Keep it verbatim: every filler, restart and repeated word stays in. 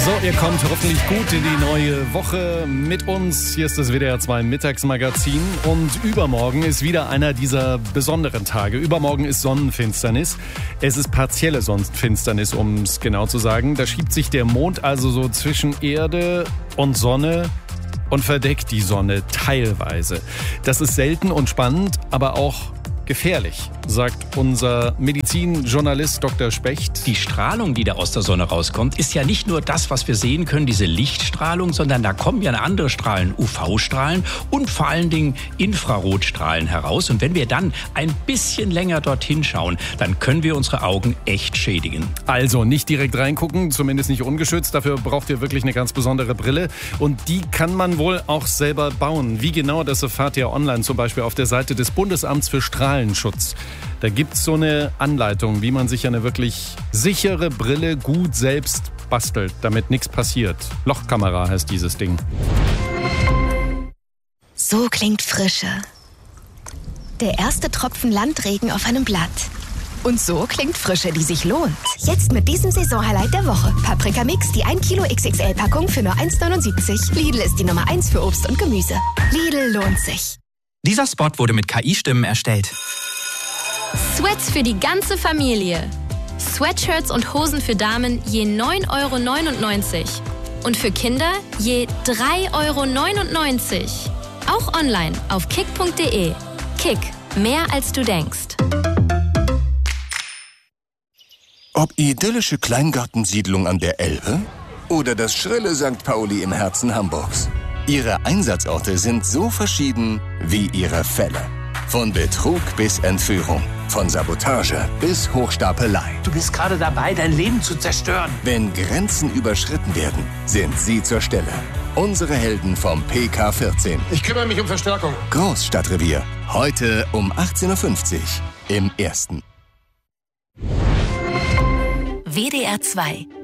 So, ihr kommt hoffentlich gut in die neue Woche mit uns. Hier ist das W D R zwei Mittagsmagazin und übermorgen ist wieder einer dieser besonderen Tage. Übermorgen ist Sonnenfinsternis. Es ist partielle Sonnenfinsternis, um es genau zu sagen. Da schiebt sich der Mond also so zwischen Erde und Sonne und verdeckt die Sonne teilweise. Das ist selten und spannend, aber auch gefährlich, sagt unser Medizinjournalist Doktor Specht. Die Strahlung, die da aus der Sonne rauskommt, ist ja nicht nur das, was wir sehen können, diese Lichtstrahlung, sondern da kommen ja andere Strahlen, U V-Strahlen und vor allen Dingen Infrarotstrahlen heraus. Und wenn wir dann ein bisschen länger dorthin schauen, dann können wir unsere Augen echt schädigen. Also nicht direkt reingucken, zumindest nicht ungeschützt. Dafür braucht ihr wirklich eine ganz besondere Brille. Und die kann man wohl auch selber bauen. Wie genau, das erfahrt ihr online, zum Beispiel auf der Seite des Bundesamts für Strahlenschutz. Da gibt es so eine Anleitung, wie man sich eine wirklich sichere Brille gut selbst bastelt, damit nichts passiert. Lochkamera heißt dieses Ding. So klingt Frische. Der erste Tropfen Landregen auf einem Blatt. Und so klingt Frische, die sich lohnt. Jetzt mit diesem Saisonhighlight der Woche. Paprika Mix, die ein Kilo X X L-Packung für nur eins neunundsiebzig. Lidl ist die Nummer eins für Obst und Gemüse. Lidl lohnt sich. Dieser Spot wurde mit K I-Stimmen erstellt. Sweats für die ganze Familie. Sweatshirts und Hosen für Damen je neun Euro neunundneunzig. Und für Kinder je drei Euro neunundneunzig. Auch online auf kick punkt de. Kick, mehr als du denkst. Ob idyllische Kleingartensiedlung an der Elbe oder das schrille Sankt Pauli im Herzen Hamburgs. Ihre Einsatzorte sind so verschieden wie ihre Fälle. Von Betrug bis Entführung, von Sabotage bis Hochstapelei. Du bist gerade dabei, dein Leben zu zerstören. Wenn Grenzen überschritten werden, sind sie zur Stelle. Unsere Helden vom P K vierzehn. Ich kümmere mich um Verstärkung. Großstadtrevier. Heute um achtzehn Uhr fünfzig im Ersten. W D R zwei